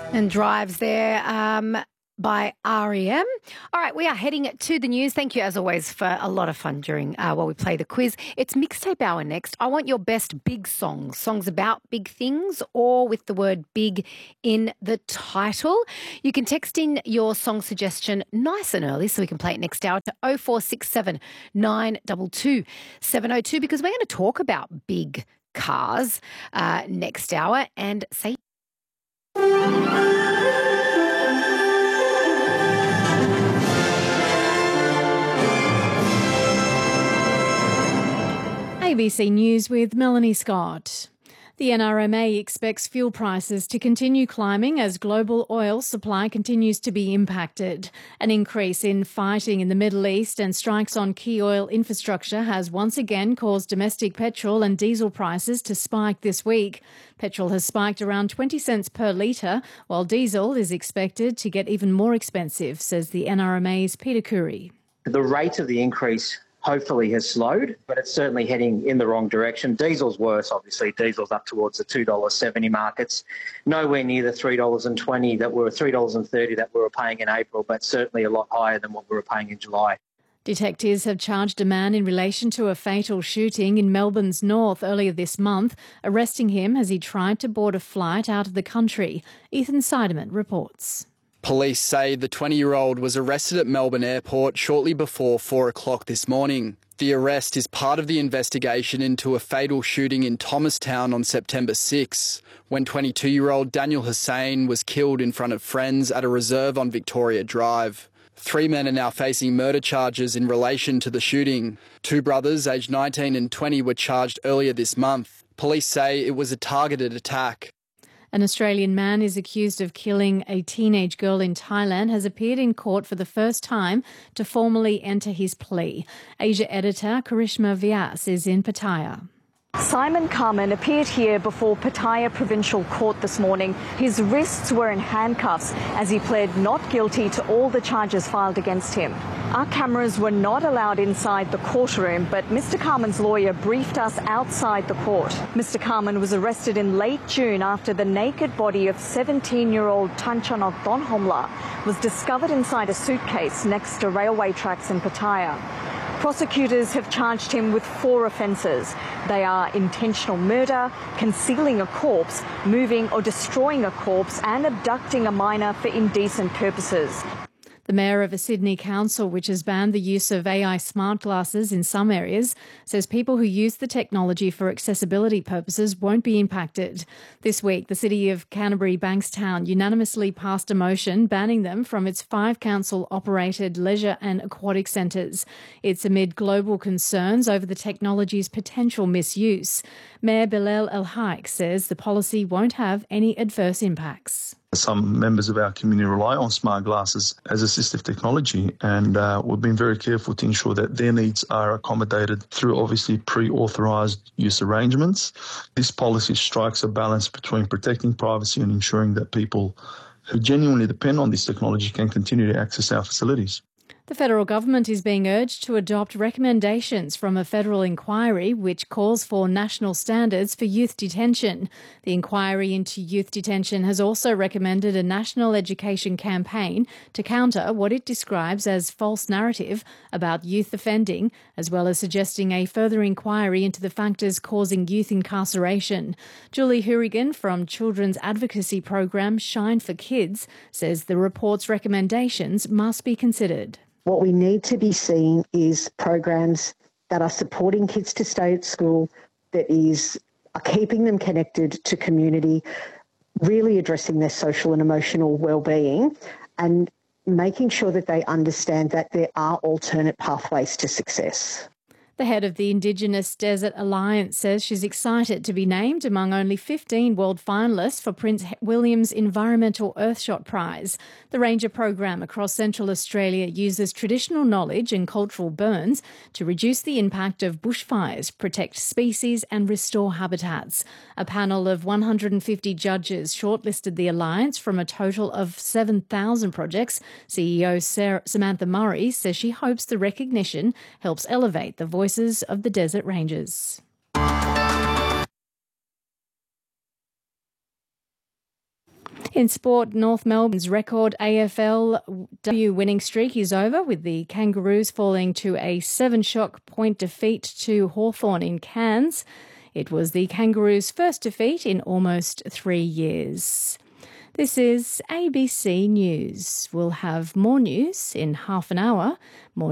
And Drives there by REM. All right, we are heading to the news. Thank you, as always, for a lot of fun during while we play the quiz. It's Mixtape Hour next. I want your best big songs about big things or with the word big in the title. You can text in your song suggestion nice and early so we can play it next hour to 0467 922 702 because we're going to talk about big cars next hour and say ABC News with Melanie Scott. The NRMA expects fuel prices to continue climbing as global oil supply continues to be impacted. An increase in fighting in the Middle East and strikes on key oil infrastructure has once again caused domestic petrol and diesel prices to spike this week. Petrol has spiked around 20 cents per litre, while diesel is expected to get even more expensive, says the NRMA's Peter Curry. The rate of the increase hopefully has slowed, but it's certainly heading in the wrong direction. Diesel's worse, obviously. Diesel's up towards the $2.70 mark. It's nowhere near the $3.20 that were $3.30 that we were paying in April, but certainly a lot higher than what we were paying in July. Detectives have charged a man in relation to a fatal shooting in Melbourne's north earlier this month, arresting him as he tried to board a flight out of the country. Ethan Seidemann reports. Police say the 20-year-old was arrested at Melbourne Airport shortly before 4 o'clock this morning. The arrest is part of the investigation into a fatal shooting in Thomastown on September 6, when 22-year-old Daniel Hussain was killed in front of friends at a reserve on Victoria Drive. 3 men are now facing murder charges in relation to the shooting. 2 brothers, aged 19 and 20, were charged earlier this month. Police say it was a targeted attack. An Australian man is accused of killing a teenage girl in Thailand has appeared in court for the first time to formally enter his plea. Asia editor Karishma Vyas is in Pattaya. Simon Carman appeared here before Pattaya Provincial Court this morning. His wrists were in handcuffs as he pled not guilty to all the charges filed against him. Our cameras were not allowed inside the courtroom, but Mr. Carman's lawyer briefed us outside the court. Mr. Carman was arrested in late June after the naked body of 17-year-old Tanchanok Donhomla was discovered inside a suitcase next to railway tracks in Pattaya. Prosecutors have charged him with 4 offences. They are intentional murder, concealing a corpse, moving or destroying a corpse, and abducting a minor for indecent purposes. The mayor of a Sydney council, which has banned the use of AI smart glasses in some areas, says people who use the technology for accessibility purposes won't be impacted. This week, the City of Canterbury Bankstown unanimously passed a motion banning them from its 5 council-operated leisure and aquatic centres. It's amid global concerns over the technology's potential misuse. Mayor Bilal El Haik says the policy won't have any adverse impacts. Some members of our community rely on smart glasses as assistive technology, and we've been very careful to ensure that their needs are accommodated through obviously pre-authorised use arrangements. This policy strikes a balance between protecting privacy and ensuring that people who genuinely depend on this technology can continue to access our facilities. The federal government is being urged to adopt recommendations from a federal inquiry which calls for national standards for youth detention. The inquiry into youth detention has also recommended a national education campaign to counter what it describes as false narrative about youth offending, as well as suggesting a further inquiry into the factors causing youth incarceration. Julie Hourigan from children's advocacy program Shine for Kids says the report's recommendations must be considered. What we need to be seeing is programs that are supporting kids to stay at school, are keeping them connected to community, really addressing their social and emotional well-being, and making sure that they understand that there are alternate pathways to success. The head of the Indigenous Desert Alliance says she's excited to be named among only 15 world finalists for Prince William's Environmental Earthshot Prize. The Ranger program across Central Australia uses traditional knowledge and cultural burns to reduce the impact of bushfires, protect species and restore habitats. A panel of 150 judges shortlisted the alliance from a total of 7,000 projects. CEO Samantha Murray says she hopes the recognition helps elevate the voices of the Desert Rangers. In sport, North Melbourne's record AFLW winning streak is over, with the Kangaroos falling to a 7-shot point defeat to Hawthorn in Cairns. It was the Kangaroos' first defeat in almost 3 years. This is ABC News. We'll have more news in half an hour. More